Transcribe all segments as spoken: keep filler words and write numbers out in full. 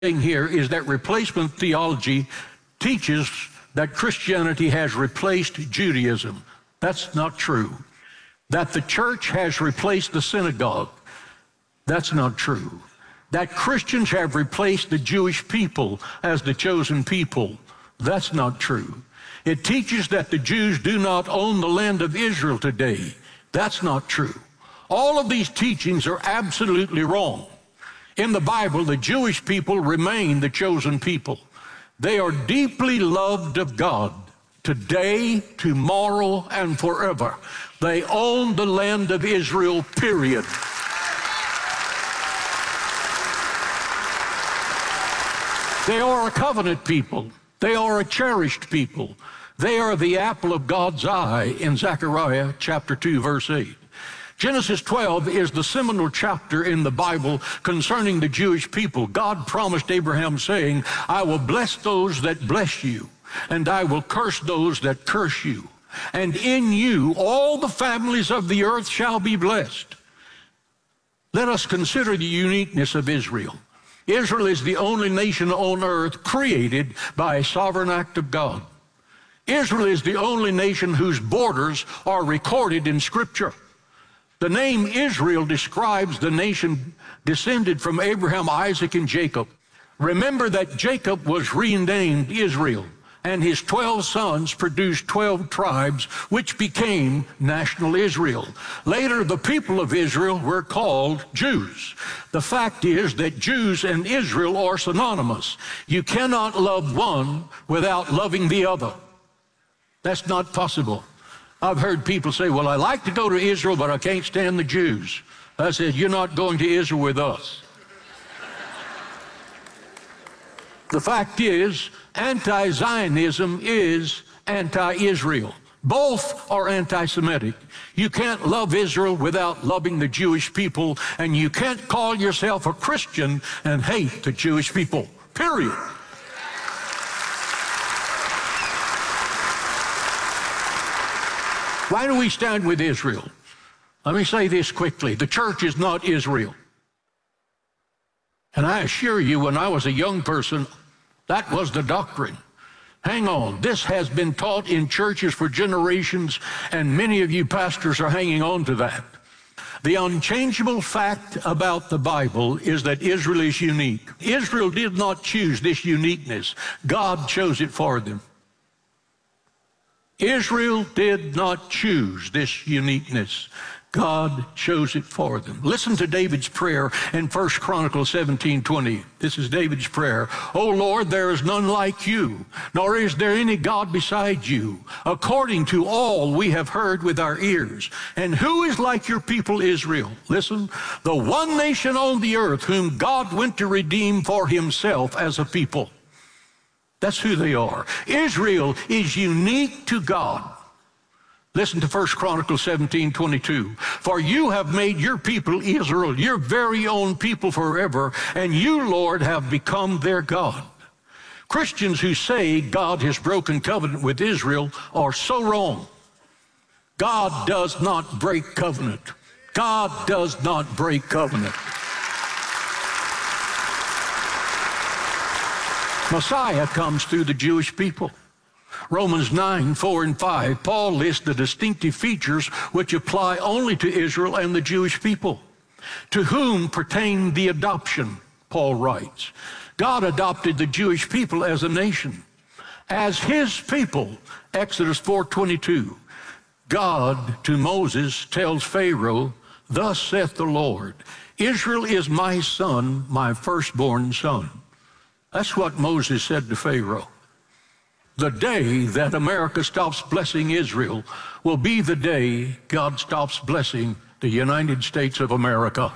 thing here is that replacement theology teaches that Christianity has replaced Judaism. That's not true. That the church has replaced the synagogue. That's not true. That Christians have replaced the Jewish people as the chosen people. That's not true. It teaches that the Jews do not own the land of Israel today. That's not true. All of these teachings are absolutely wrong. In the Bible, the Jewish people remain the chosen people. They are deeply loved of God today, tomorrow, and forever. They own the land of Israel, period. They are a covenant people. They are a cherished people. They are the apple of God's eye in Zechariah chapter two, verse eight. Genesis twelve is the seminal chapter in the Bible concerning the Jewish people. God promised Abraham, saying, I will bless those that bless you, and I will curse those that curse you. And in you all the families of the earth shall be blessed. Let us consider the uniqueness of Israel. Israel is the only nation on earth created by a sovereign act of God. Israel is the only nation whose borders are recorded in Scripture. The name Israel describes the nation descended from Abraham, Isaac, and Jacob. Remember that Jacob was renamed Israel, and his twelve sons produced twelve tribes, which became national Israel. Later, the people of Israel were called Jews. The fact is that Jews and Israel are synonymous. You cannot love one without loving the other. That's not possible. I've heard people say, well, I like to go to Israel, but I can't stand the Jews. I said, you're not going to Israel with us. The fact is, anti-Zionism is anti-Israel. Both are anti-Semitic. You can't love Israel without loving the Jewish people, and you can't call yourself a Christian and hate the Jewish people, period. Why do we stand with Israel? Let me say this quickly. The church is not Israel. And I assure you, when I was a young person, that was the doctrine. Hang on. This has been taught in churches for generations, and many of you pastors are hanging on to that. The unchangeable fact about the Bible is that Israel is unique. Israel did not choose this uniqueness. God chose it for them. Israel did not choose this uniqueness. God chose it for them. Listen to David's prayer in First Chronicles seventeen twenty. This is David's prayer. O Lord, there is none like you, nor is there any God beside you, according to all we have heard with our ears. And who is like your people Israel? Listen, the one nation on the earth whom God went to redeem for himself as a people. That's who they are. Israel is unique to God. Listen to First Chronicles seventeen twenty-two. For you have made your people Israel your very own people forever, and you, Lord, have become their God. Christians who say God has broken covenant with Israel are so wrong. God does not break covenant. God does not break covenant. Messiah comes through the Jewish people. Romans nine, four and five, Paul lists the distinctive features which apply only to Israel and the Jewish people. To whom pertained the adoption, Paul writes. God adopted the Jewish people as a nation. As his people, Exodus four twenty-two, God to Moses tells Pharaoh, thus saith the Lord, Israel is my son, my firstborn son. That's what Moses said to Pharaoh. The day that America stops blessing Israel will be the day God stops blessing the United States of America.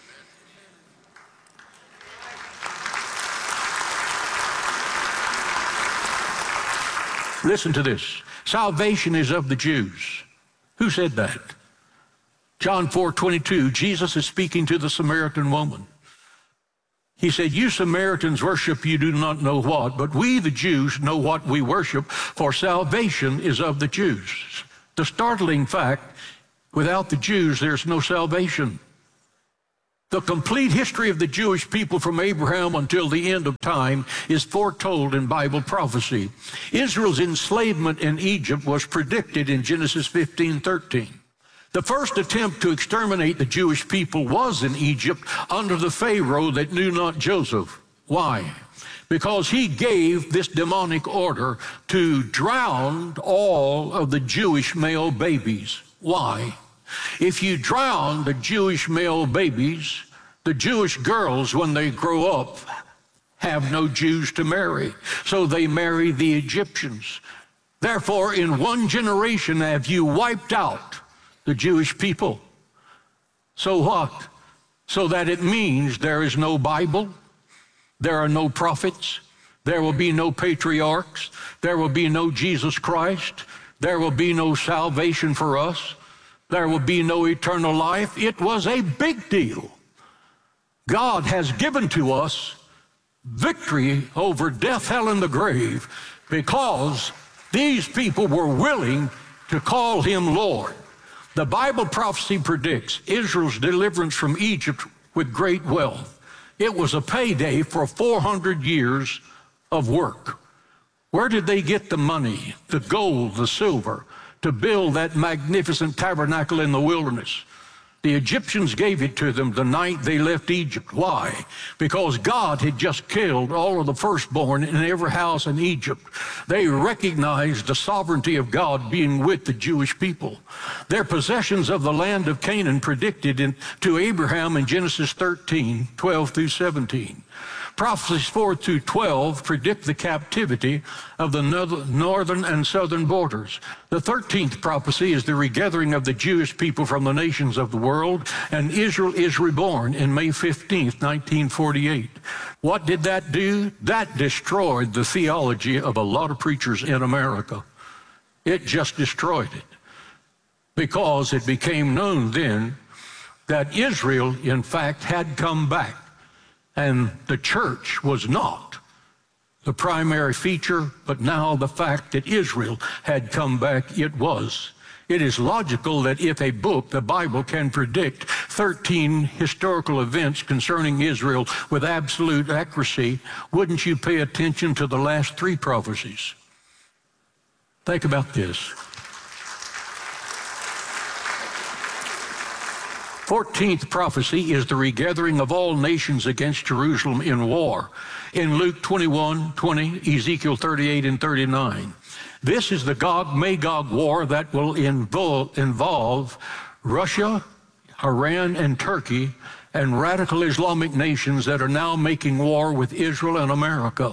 Listen to this. Salvation is of the Jews. Who said that? John four twenty-two, Jesus is speaking to the Samaritan woman. He said, you Samaritans worship you do not know what, but we the Jews know what we worship, for salvation is of the Jews. The startling fact, without the Jews, there's no salvation. The complete history of the Jewish people from Abraham until the end of time is foretold in Bible prophecy. Israel's enslavement in Egypt was predicted in Genesis fifteen thirteen. The first attempt to exterminate the Jewish people was in Egypt under the Pharaoh that knew not Joseph. Why? Because he gave this demonic order to drown all of the Jewish male babies. Why? If you drown the Jewish male babies, the Jewish girls, when they grow up, have no Jews to marry, so they marry the Egyptians. Therefore, in one generation have you wiped out the Jewish people. So what? So that it means there is no Bible, there are no prophets, there will be no patriarchs, there will be no Jesus Christ, there will be no salvation for us, there will be no eternal life. It was a big deal. God has given to us victory over death, hell, and the grave because these people were willing to call him Lord. The Bible prophecy predicts Israel's deliverance from Egypt with great wealth. It was a payday for four hundred years of work. Where did they get the money, the gold, the silver, to build that magnificent tabernacle in the wilderness? The Egyptians gave it to them the night they left Egypt. Why? Because God had just killed all of the firstborn in every house in Egypt. They recognized the sovereignty of God being with the Jewish people. Their possessions of the land of Canaan predicted in, to Abraham in Genesis thirteen, twelve through seventeen. Prophecies four through twelve predict the captivity of the northern and southern borders. The thirteenth prophecy is the regathering of the Jewish people from the nations of the world, and Israel is reborn in May fifteenth, nineteen forty-eight. What did that do? That destroyed the theology of a lot of preachers in America. It just destroyed it, because it became known then that Israel, in fact, had come back. And the church was not the primary feature, but now the fact that Israel had come back, it was. It is logical that if a book, the Bible, can predict thirteen historical events concerning Israel with absolute accuracy, wouldn't you pay attention to the last three prophecies? Think about this. fourteenth prophecy is the regathering of all nations against Jerusalem in war. In Luke twenty-one, twenty, Ezekiel thirty-eight and thirty-nine. This is the Gog-Magog war that will involve, involve Russia, Iran, and Turkey, and radical Islamic nations that are now making war with Israel and America.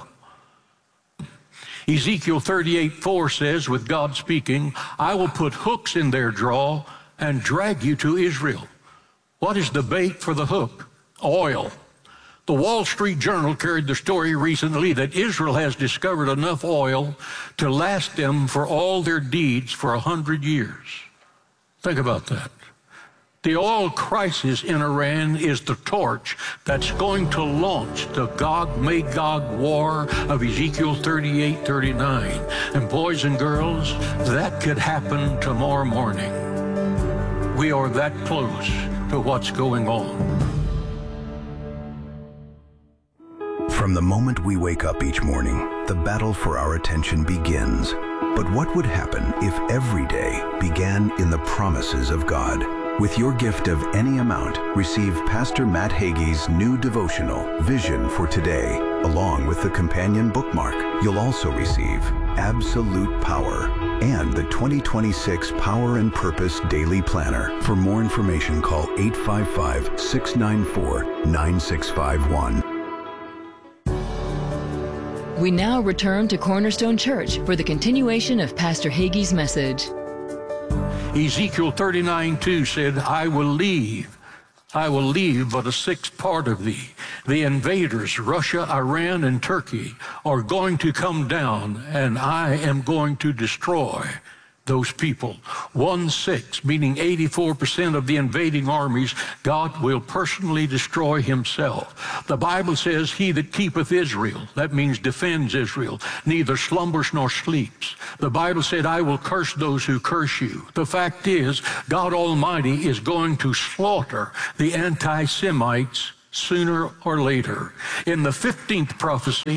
Ezekiel thirty-eight, four says, with God speaking, I will put hooks in their jaw and drag you to Israel. What is the bait for the hook? Oil. The Wall Street Journal carried the story recently that Israel has discovered enough oil to last them for all their deeds for a hundred years. Think about that. The oil crisis in Iran is the torch that's going to launch the Gog-Magog war of Ezekiel thirty-eight, thirty-nine. And boys and girls, that could happen tomorrow morning. We are that close to what's going on. From the moment we wake up each morning, the battle for our attention begins. But what would happen if every day began in the promises of God? With your gift of any amount, receive Pastor Matt Hagee's new devotional, Vision for Today, along with the companion bookmark. You'll also receive Absolute Power and the twenty twenty-six Power and Purpose Daily Planner. For more information, call eight five five, six nine four, nine six five one. We now return to Cornerstone Church for the continuation of Pastor Hagee's message. Ezekiel thirty-nine, two said, I will leave, I will leave but a sixth part of thee. The invaders, Russia, Iran, and Turkey, are going to come down, and I am going to destroy those people. One-sixth, meaning eighty-four percent of the invading armies, God will personally destroy himself. The Bible says, he that keepeth Israel, that means defends Israel, neither slumbers nor sleeps. The Bible said, I will curse those who curse you. The fact is, God Almighty is going to slaughter the anti-Semites sooner or later. In the fifteenth prophecy,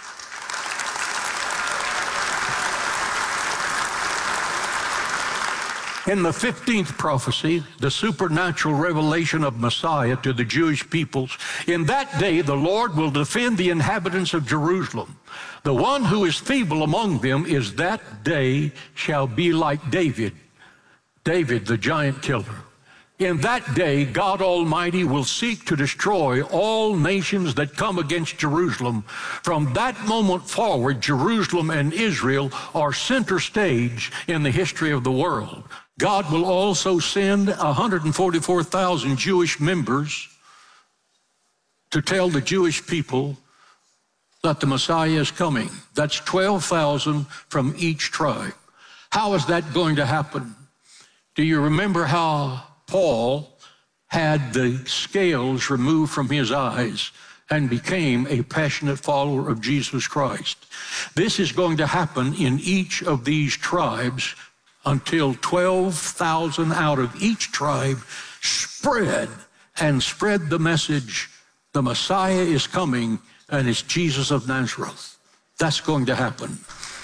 In the fifteenth prophecy, the supernatural revelation of Messiah to the Jewish peoples, in that day the Lord will defend the inhabitants of Jerusalem. The one who is feeble among them is that day shall be like David, David the giant killer. In that day, God Almighty will seek to destroy all nations that come against Jerusalem. From that moment forward, Jerusalem and Israel are center stage in the history of the world. God will also send one hundred forty-four thousand Jewish members to tell the Jewish people that the Messiah is coming. That's twelve thousand from each tribe. How is that going to happen? Do you remember how Paul had the scales removed from his eyes and became a passionate follower of Jesus Christ? This is going to happen in each of these tribes until twelve thousand out of each tribe spread and spread the message, the Messiah is coming and it's Jesus of Nazareth. That's going to happen.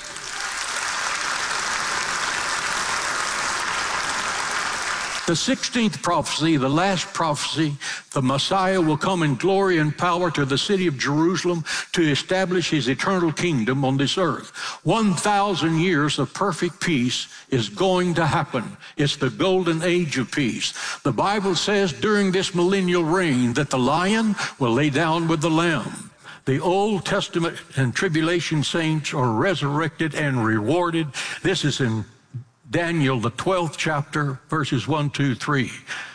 The sixteenth prophecy, the last prophecy, the Messiah will come in glory and power to the city of Jerusalem to establish his eternal kingdom on this earth. One thousand years of perfect peace is going to happen. It's the golden age of peace. The Bible says during this millennial reign that the lion will lay down with the lamb. The Old Testament and tribulation saints are resurrected and rewarded. This is in Daniel, the twelfth chapter, verses one, two, three.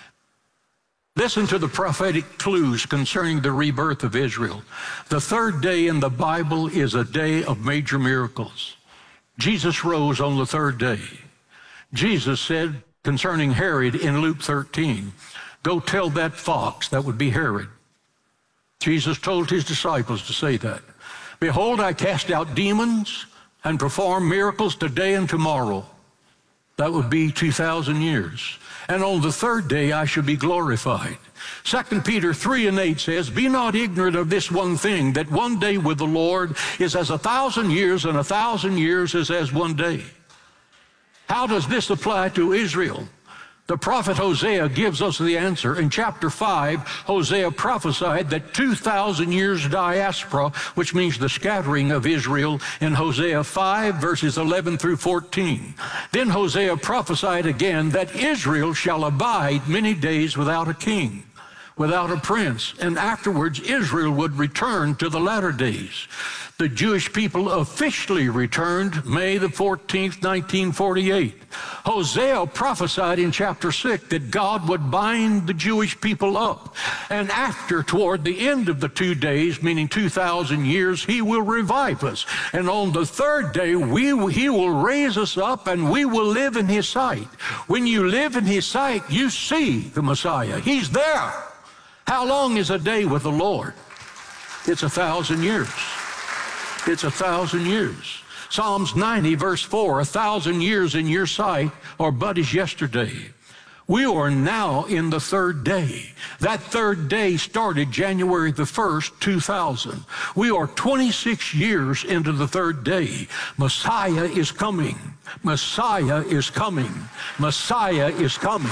Listen to the prophetic clues concerning the rebirth of Israel. The third day in the Bible is a day of major miracles. Jesus rose on the third day. Jesus said concerning Herod in Luke thirteen, go tell that fox, that would be Herod. Jesus told his disciples to say that. Behold, I cast out demons and perform miracles today and tomorrow. That would be two thousand years. And on the third day I shall be glorified. Second Peter three and eight says, be not ignorant of this one thing, that one day with the Lord is as a thousand years, and a thousand years is as one day. How does this apply to Israel? The prophet Hosea gives us the answer. In chapter five, Hosea prophesied that two thousand years diaspora, which means the scattering of Israel, in Hosea five, verses eleven through fourteen. Then Hosea prophesied again that Israel shall abide many days without a king, without a prince, and afterwards Israel would return to the latter days. The Jewish people officially returned May the fourteenth, nineteen forty-eight. Hosea prophesied in chapter six that God would bind the Jewish people up. And after, toward the end of the two days, meaning two thousand years, he will revive us. And on the third day, we, he will raise us up and we will live in his sight. When you live in his sight, you see the Messiah. He's there. How long is a day with the Lord? It's a thousand years. It's a thousand years. Psalms ninety, verse four, a thousand years in your sight are but as yesterday. We are now in the third day. That third day started January the first, two thousand. We are twenty-six years into the third day. Messiah is coming. Messiah is coming. Messiah is coming.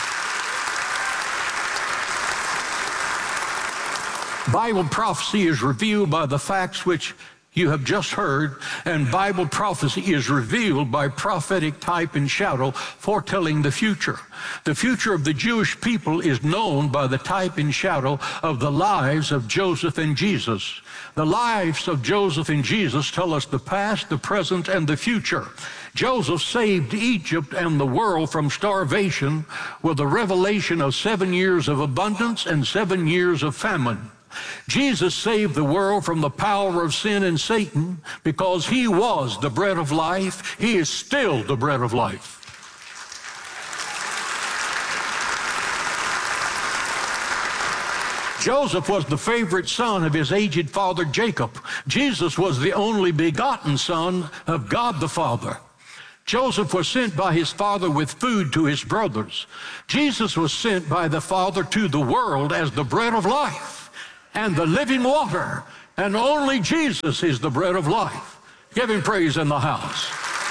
Bible prophecy is revealed by the facts which you have just heard, and Bible prophecy is revealed by prophetic type and shadow, foretelling the future. The future of the Jewish people is known by the type and shadow of the lives of Joseph and Jesus. The lives of Joseph and Jesus tell us the past, the present, and the future. Joseph saved Egypt and the world from starvation with a revelation of seven years of abundance and seven years of famine. Jesus saved the world from the power of sin and Satan because he was the bread of life. He is still the bread of life. Joseph was the favorite son of his aged father Jacob. Jesus was the only begotten son of God the Father. Joseph was sent by his father with food to his brothers. Jesus was sent by the Father to the world as the bread of life and the living water, and only Jesus is the bread of life. Give him praise in the house.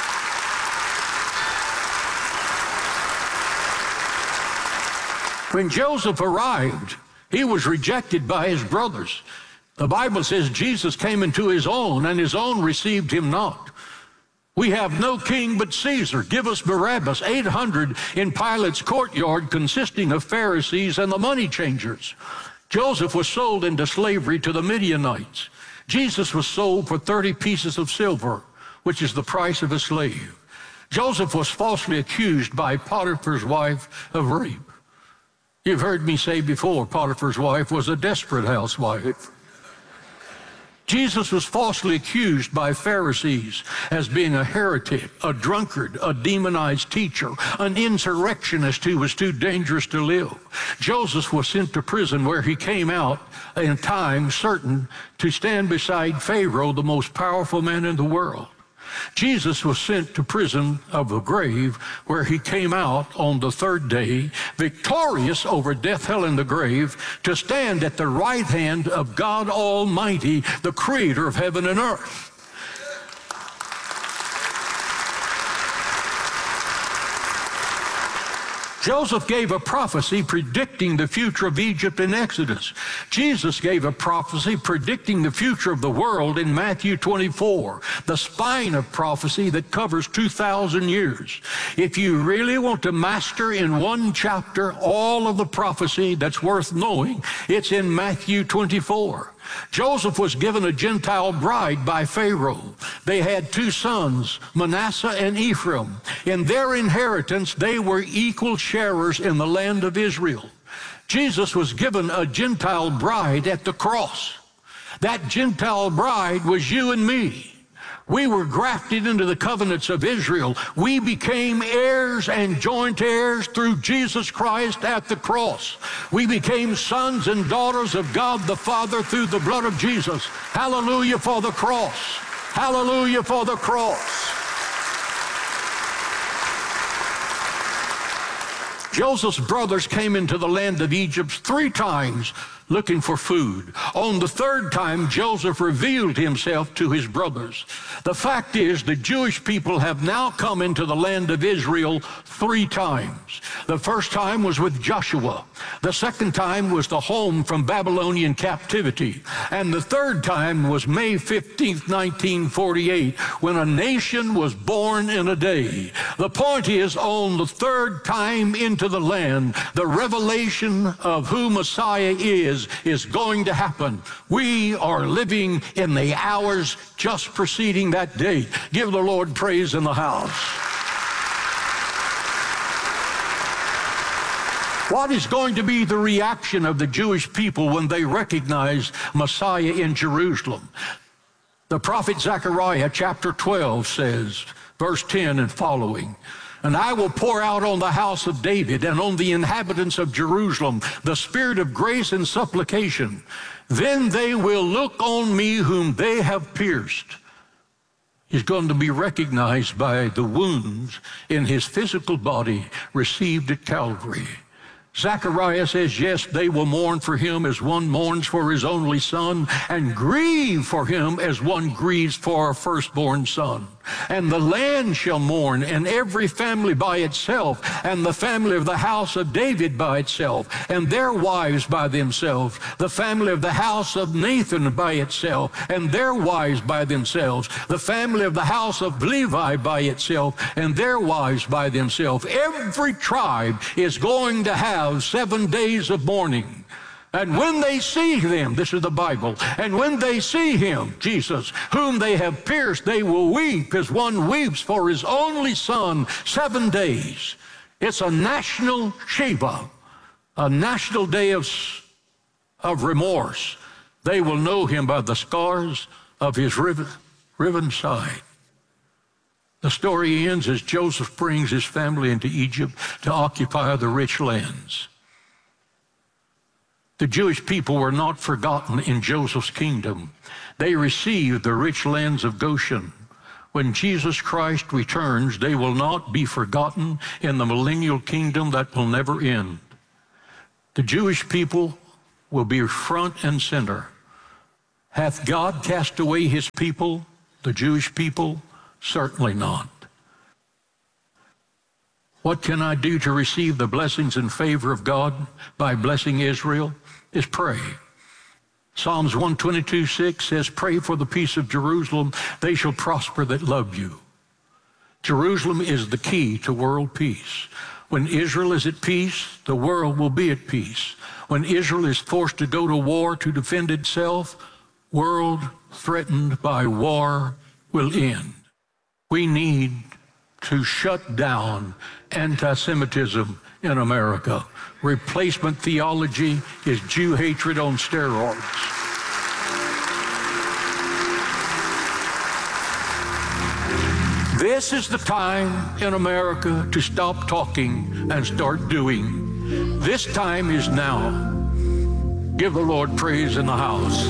When Joseph arrived, he was rejected by his brothers. The Bible says Jesus came into his own, and his own received him not. We have no king but Caesar. Give us Barabbas. eight hundred in Pilate's courtyard, consisting of Pharisees and the money changers. Joseph was sold into slavery to the Midianites. Jesus was sold for thirty pieces of silver, which is the price of a slave. Joseph was falsely accused by Potiphar's wife of rape. You've heard me say before, Potiphar's wife was a desperate housewife. Jesus was falsely accused by Pharisees as being a heretic, a drunkard, a demonized teacher, an insurrectionist who was too dangerous to live. Joseph was sent to prison, where he came out in time certain to stand beside Pharaoh, the most powerful man in the world. Jesus was sent to prison of the grave, where he came out on the third day, victorious over death, hell, and the grave, to stand at the right hand of God Almighty, the creator of heaven and earth. Joseph gave a prophecy predicting the future of Egypt in Exodus. Jesus gave a prophecy predicting the future of the world in Matthew twenty-four, the spine of prophecy that covers two thousand years. If you really want to master in one chapter all of the prophecy that's worth knowing, it's in Matthew twenty-four. Joseph was given a Gentile bride by Pharaoh. They had two sons, Manasseh and Ephraim. In their inheritance, they were equal sharers in the land of Israel. Jesus was given a Gentile bride at the cross. That Gentile bride was you and me. We were grafted into the covenants of Israel. We became heirs and joint heirs through Jesus Christ at the cross. We became sons and daughters of God the Father through the blood of Jesus. Hallelujah for the cross. Hallelujah for the cross. Joseph's brothers came into the land of Egypt three times looking for food. On the third time, Joseph revealed himself to his brothers. The fact is, the Jewish people have now come into the land of Israel three times. The first time was with Joshua. The second time was the home from Babylonian captivity. And the third time was May fifteenth, nineteen forty-eight, when a nation was born in a day. The point is, on the third time into the land, the revelation of who Messiah is is going to happen. We are living in the hours just preceding that date. Give the Lord praise in the house. What is going to be the reaction of the Jewish people when they recognize Messiah in Jerusalem? The prophet Zechariah chapter twelve says, verse ten and following, "And I will pour out on the house of David and on the inhabitants of Jerusalem the spirit of grace and supplication. Then they will look on me whom they have pierced." He's going to be recognized by the wounds in his physical body received at Calvary. Zechariah says, yes, they will mourn for him as one mourns for his only son, and grieve for him as one grieves for a firstborn son. And the land shall mourn, and every family by itself, and the family of the house of David by itself, and their wives by themselves, the family of the house of Nathan by itself, and their wives by themselves, the family of the house of Levi by itself, and their wives by themselves. Every tribe is going to have seven days of mourning. And when they see them, this is the Bible, and when they see him, Jesus, whom they have pierced, they will weep as one weeps for his only son seven days. It's a national Shiva, a national day of, of remorse, They will know him by the scars of his riven, riven side. The story ends as Joseph brings his family into Egypt to occupy the rich lands. The Jewish people were not forgotten in Joseph's kingdom. They received the rich lands of Goshen. When Jesus Christ returns, they will not be forgotten in the millennial kingdom that will never end. The Jewish people will be front and center. Hath God cast away his people, the Jewish people? Certainly not. What can I do to receive the blessings and favor of God by blessing Israel? Is pray. Psalms one twenty-two, six says, pray for the peace of Jerusalem. They shall prosper that love you. Jerusalem is the key to world peace. When Israel is at peace, the world will be at peace. When Israel is forced to go to war to defend itself, world threatened by war will end. We need to shut down anti-Semitism in America. Replacement theology is Jew hatred on steroids. This is the time in America to stop talking and start doing. This time is now. Give the Lord praise in the house.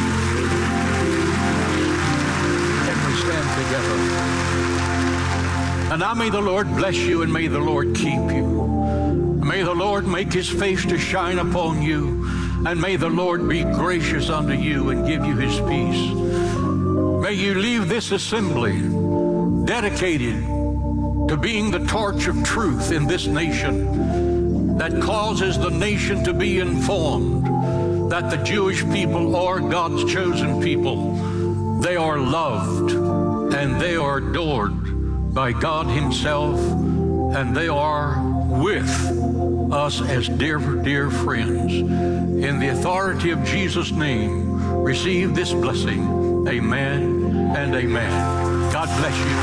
And we stand together. And now may the Lord bless you, and may the Lord keep you. May the Lord make his face to shine upon you, and may the Lord be gracious unto you and give you his peace. May you leave this assembly dedicated to being the torch of truth in this nation that causes the nation to be informed that the Jewish people are God's chosen people. They are loved and they are adored by God himself, and they are with us as dear, dear friends. In the authority of Jesus' name, receive this blessing. Amen and amen. God bless you.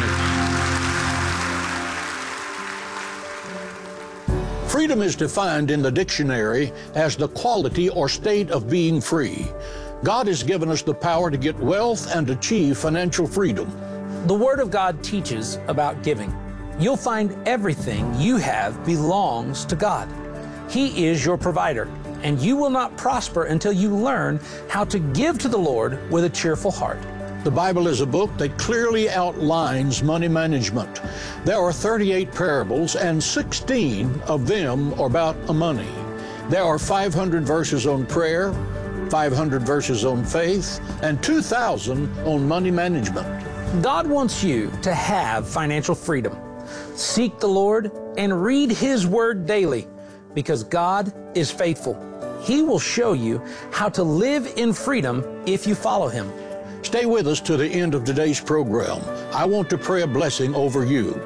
We're dismissed. Freedom is defined in the dictionary as the quality or state of being free. God has given us the power to get wealth and achieve financial freedom. The Word of God teaches about giving. You'll find everything you have belongs to God. He is your provider, and you will not prosper until you learn how to give to the Lord with a cheerful heart. The Bible is a book that clearly outlines money management. There are thirty-eight parables, and sixteen of them are about money. There are five hundred verses on prayer, five hundred verses on faith, and two thousand on money management. God wants you to have financial freedom. Seek the Lord and read His Word daily, because God is faithful. He will show you how to live in freedom if you follow Him. Stay with us to the end of today's program. I want to pray a blessing over you.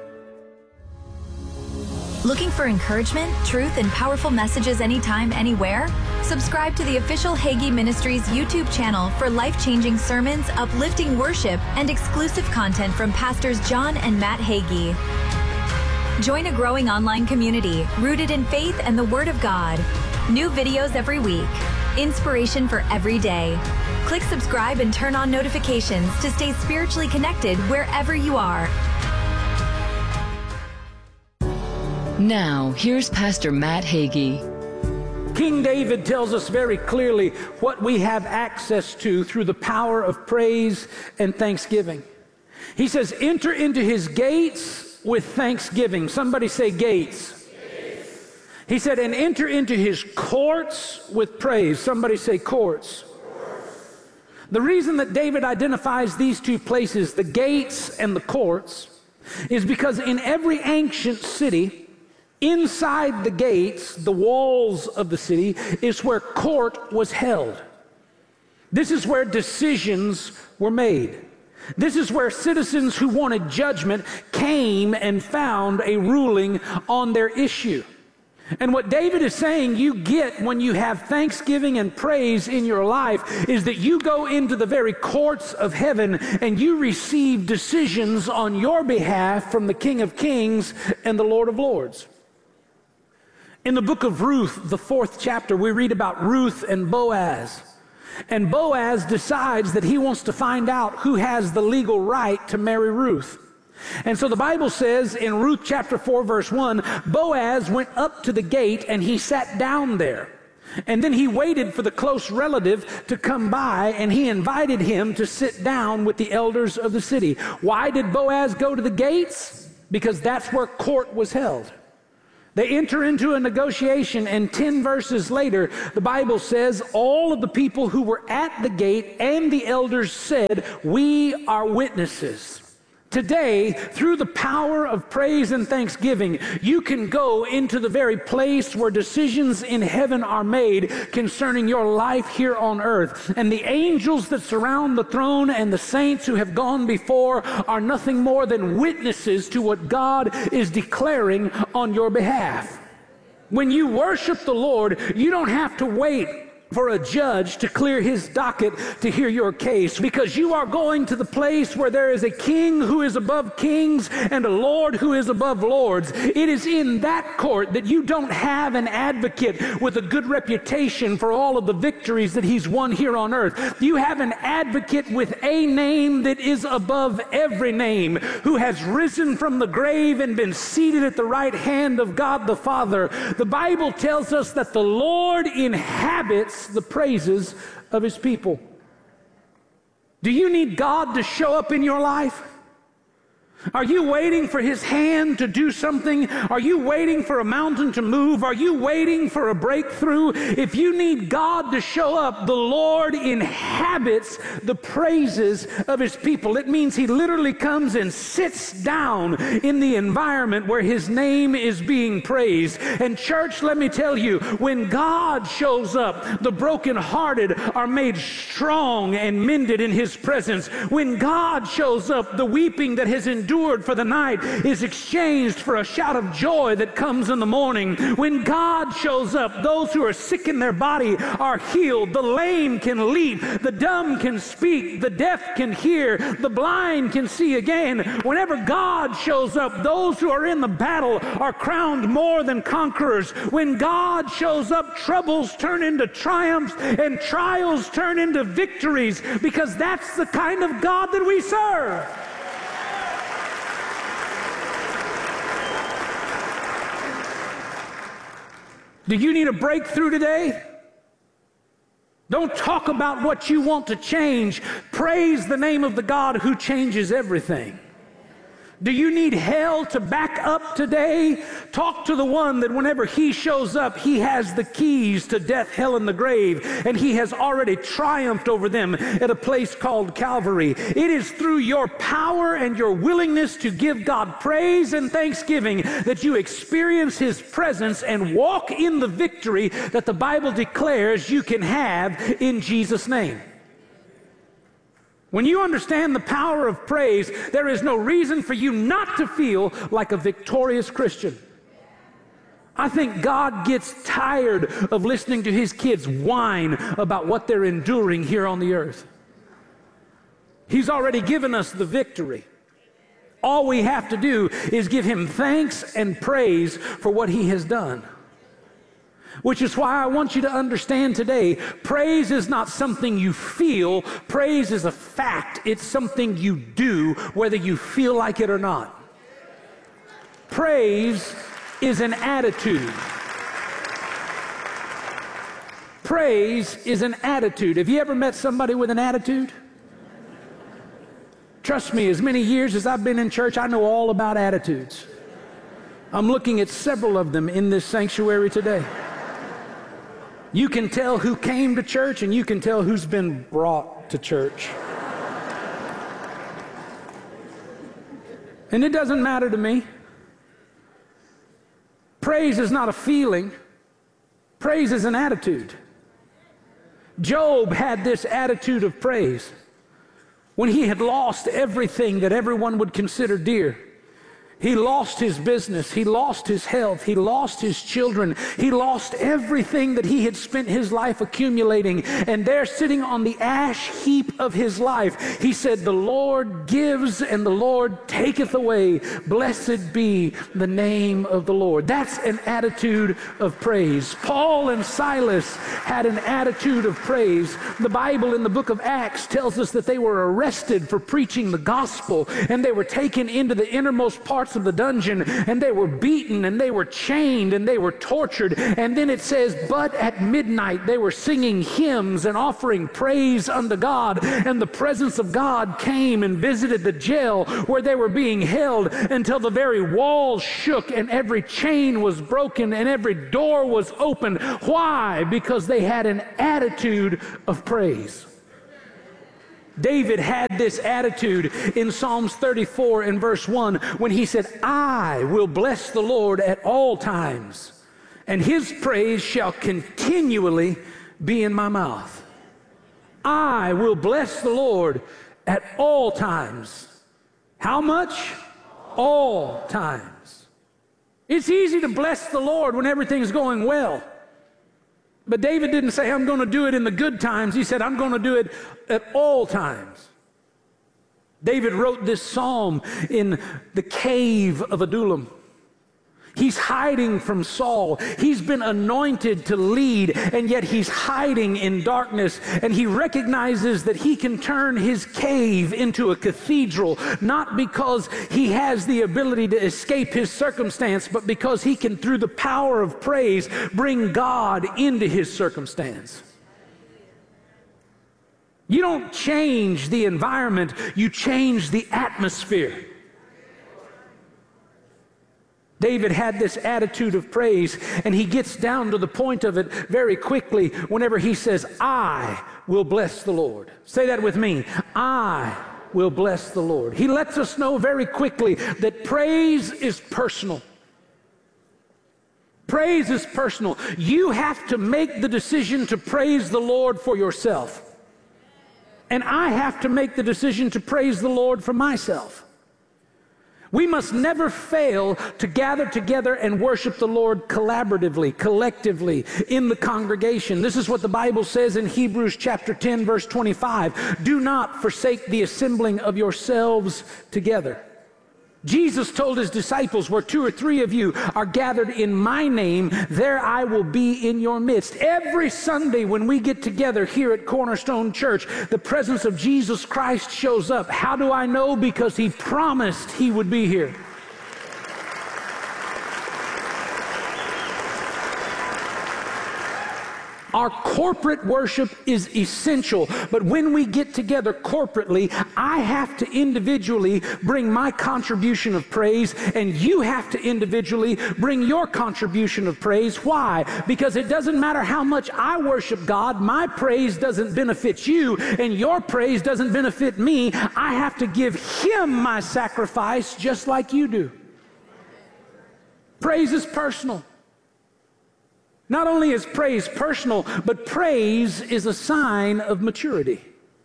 Looking for encouragement, truth, and powerful messages anytime, anywhere? Subscribe to the official Hagee Ministries YouTube channel for life-changing sermons, uplifting worship, and exclusive content from Pastors John and Matt Hagee. Join a growing online community rooted in faith and the Word of God. New videos every week. Inspiration for every day. Click subscribe and turn on notifications to stay spiritually connected wherever you are. Now, here's Pastor Matt Hagee. King David tells us very clearly what we have access to through the power of praise and thanksgiving. He says, enter into his gates with thanksgiving. Somebody say gates. Gates. He said, and enter into his courts with praise. Somebody say courts. Courts. The reason that David identifies these two places, the gates and the courts, is because in every ancient city, inside the gates, the walls of the city, is where court was held. This is where decisions were made. This is where citizens who wanted judgment came and found a ruling on their issue. And what David is saying you get when you have thanksgiving and praise in your life is that you go into the very courts of heaven and you receive decisions on your behalf from the King of Kings and the Lord of Lords. In the book of Ruth, the fourth chapter, we read about Ruth and Boaz. And Boaz decides that he wants to find out who has the legal right to marry Ruth. And so the Bible says in Ruth chapter four, verse one, Boaz went up to the gate and he sat down there. And then he waited for the close relative to come by, and he invited him to sit down with the elders of the city. Why did Boaz go to the gates? Because that's where court was held. They enter into a negotiation, and ten verses later, the Bible says, all of the people who were at the gate and the elders said, "We are witnesses." Today, through the power of praise and thanksgiving, you can go into the very place where decisions in heaven are made concerning your life here on earth. And the angels that surround the throne and the saints who have gone before are nothing more than witnesses to what God is declaring on your behalf. When you worship the Lord, you don't have to wait for a judge to clear his docket to hear your case, because you are going to the place where there is a king who is above kings and a Lord who is above lords. It is in that court that you don't have an advocate with a good reputation for all of the victories that he's won here on earth. You have an advocate with a name that is above every name, who has risen from the grave and been seated at the right hand of God the Father. The Bible tells us that the Lord inhabits the praises of his people. Do you need God to show up in your life? Are you waiting for his hand to do something? Are you waiting for a mountain to move? Are you waiting for a breakthrough? If you need God to show up, the Lord inhabits the praises of his people. It means he literally comes and sits down in the environment where his name is being praised. And church, let me tell you, when God shows up, the brokenhearted are made strong and mended in his presence. When God shows up, the weeping that has endured endured for the night is exchanged for a shout of joy that comes in the morning. When God shows up, those who are sick in their body are healed. The lame can leap. The dumb can speak. The deaf can hear. The blind can see again. Whenever God shows up, those who are in the battle are crowned more than conquerors. When God shows up, troubles turn into triumphs and trials turn into victories, because that's the kind of God that we serve. Do you need a breakthrough today? Don't talk about what you want to change. Praise the name of the God who changes everything. Do you need hell to back up today? Talk to the one that whenever he shows up, he has the keys to death, hell, and the grave, and he has already triumphed over them at a place called Calvary. It is through your power and your willingness to give God praise and thanksgiving that you experience his presence and walk in the victory that the Bible declares you can have in Jesus' name. When you understand the power of praise, there is no reason for you not to feel like a victorious Christian. I think God gets tired of listening to his kids whine about what they're enduring here on the earth. He's already given us the victory. All we have to do is give him thanks and praise for what he has done. Which is why I want you to understand today, praise is not something you feel. Praise is a fact. It's something you do, whether you feel like it or not. Praise is an attitude. Praise is an attitude. Have you ever met somebody with an attitude? Trust me, as many years as I've been in church, I know all about attitudes. I'm looking at several of them in this sanctuary today. You can tell who came to church, and you can tell who's been brought to church. And it doesn't matter to me. Praise is not a feeling. Praise is an attitude. Job had this attitude of praise. When he had lost everything that everyone would consider dear, He lost his business. He lost his health. He lost his children. He lost everything that he had spent his life accumulating. And there, sitting on the ash heap of his life, he said, "The Lord gives and the Lord taketh away. Blessed be the name of the Lord." That's an attitude of praise. Paul and Silas had an attitude of praise. The Bible in the book of Acts tells us that they were arrested for preaching the gospel, and they were taken into the innermost parts of the dungeon, and they were beaten, and they were chained, and they were tortured. And then it says, but at midnight they were singing hymns and offering praise unto God, and the presence of God came and visited the jail where they were being held, until the very walls shook and every chain was broken and every door was opened. Why? Because they had an attitude of praise. David had this attitude in Psalms thirty-four and verse one when he said, "I will bless the Lord at all times, and his praise shall continually be in my mouth." I will bless the Lord at all times. How much? All times. It's easy to bless the Lord when everything's going well. But David didn't say, "I'm going to do it in the good times." He said, "I'm going to do it at all times." David wrote this psalm in the cave of Adullam. He's hiding from Saul. He's been anointed to lead, and yet he's hiding in darkness. And he recognizes that he can turn his cave into a cathedral, not because he has the ability to escape his circumstance, but because he can, through the power of praise, bring God into his circumstance. You don't change the environment, you change the atmosphere. David had this attitude of praise, and he gets down to the point of it very quickly whenever he says, "I will bless the Lord." Say that with me. I will bless the Lord. He lets us know very quickly that praise is personal. Praise is personal. You have to make the decision to praise the Lord for yourself. And I have to make the decision to praise the Lord for myself. We must never fail to gather together and worship the Lord collaboratively, collectively, in the congregation. This is what the Bible says in Hebrews chapter ten, verse twenty-five. "Do not forsake the assembling of yourselves together." Jesus told his disciples, "Where two or three of you are gathered in my name, there I will be in your midst." Every Sunday when we get together here at Cornerstone Church, the presence of Jesus Christ shows up. How do I know? Because he promised he would be here. Our corporate worship is essential, but when we get together corporately, I have to individually bring my contribution of praise, and you have to individually bring your contribution of praise. Why? Because it doesn't matter how much I worship God, my praise doesn't benefit you, and your praise doesn't benefit me. I have to give him my sacrifice just like you do. Praise is personal. Not only is praise personal, but praise is a sign of maturity.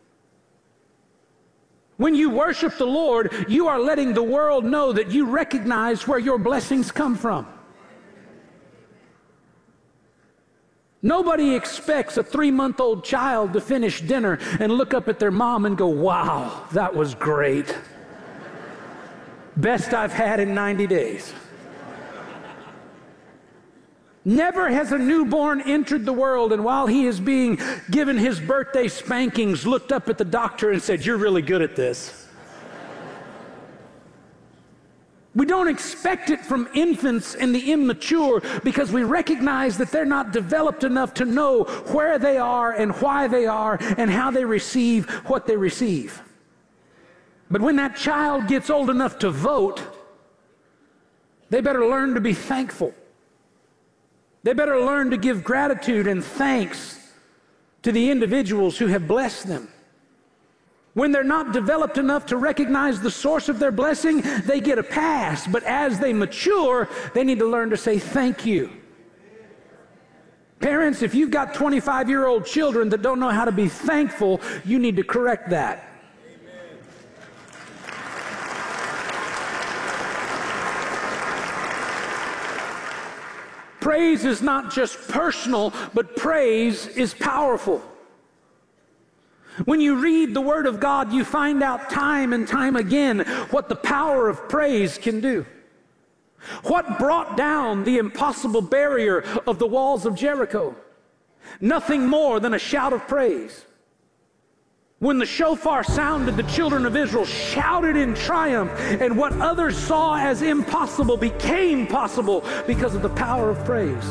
When you worship the Lord, you are letting the world know that you recognize where your blessings come from. Nobody expects a three-month-old child to finish dinner and look up at their mom and go, "Wow, that was great. Best I've had in ninety days. Never has a newborn entered the world, and while he is being given his birthday spankings, looked up at the doctor and said, "You're really good at this." We don't expect it from infants and the immature because we recognize that they're not developed enough to know where they are and why they are and how they receive what they receive. But when that child gets old enough to vote, they better learn to be thankful. They better learn to give gratitude and thanks to the individuals who have blessed them. When they're not developed enough to recognize the source of their blessing, they get a pass. But as they mature, they need to learn to say thank you. Parents, if you've got twenty-five-year-old children that don't know how to be thankful, you need to correct that. Praise is not just personal, but praise is powerful. When you read the Word of God, you find out time and time again what the power of praise can do. What brought down the impossible barrier of the walls of Jericho? Nothing more than a shout of praise. When the shofar sounded, the children of Israel shouted in triumph, and what others saw as impossible became possible because of the power of praise.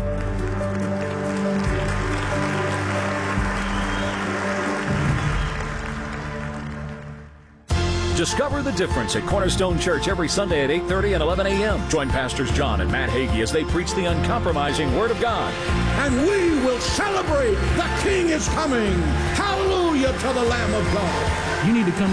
Discover the difference at Cornerstone Church every Sunday at eight thirty and eleven a.m. Join Pastors John and Matt Hagee as they preach the uncompromising Word of God. And we will celebrate the King is coming. Hallelujah to the Lamb of God. You need to come